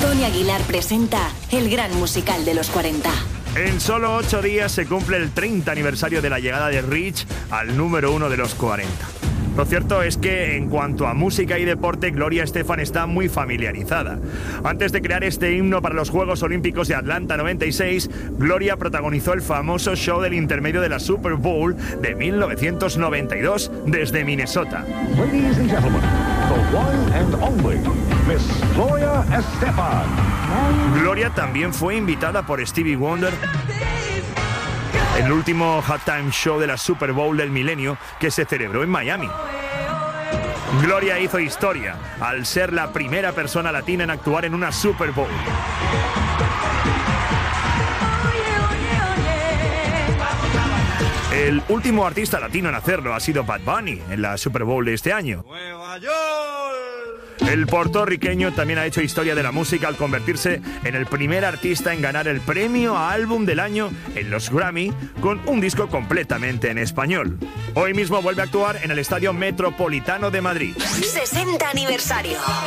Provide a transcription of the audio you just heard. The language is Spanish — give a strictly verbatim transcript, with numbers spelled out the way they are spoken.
Tony Aguilar presenta el gran musical de los cuarenta. En solo ocho días se cumple el treinta aniversario de la llegada de Rich al número uno de los cuarenta. Lo cierto es que en cuanto a música y deporte, Gloria Estefan está muy familiarizada. Antes de crear este himno para los Juegos Olímpicos de Atlanta noventa y seis, Gloria protagonizó el famoso show del intermedio de la Super Bowl de mil novecientos noventa y dos desde Minnesota. Ladies and gentlemen, the one and only Miss Gloria Estefan. Gloria también fue invitada por Stevie Wonder en el último halftime show de la Super Bowl del milenio que se celebró en Miami. Gloria hizo historia al ser la primera persona latina en actuar en una Super Bowl. El último artista latino en hacerlo ha sido Bad Bunny en la Super Bowl de este año. ¡Nueva York! El puertorriqueño también ha hecho historia de la música al convertirse en el primer artista en ganar el premio a álbum del año en los Grammy con un disco completamente en español. Hoy mismo vuelve a actuar en el Estadio Metropolitano de Madrid. sesenta aniversario.